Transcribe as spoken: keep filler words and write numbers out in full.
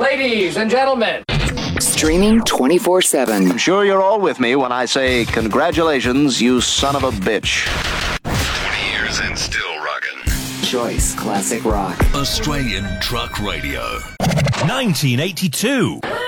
Ladies and gentlemen. Streaming twenty-four seven. I'm sure you're all with me when I say congratulations, you son of a bitch. twenty years and still rocking. Choice Classic Rock. Australian Truck Radio. nineteen eighty-two.